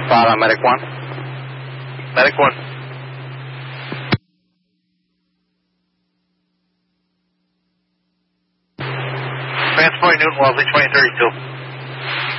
Spot on Medic 1. Medic 1. Transport Newton Wellesley 2032.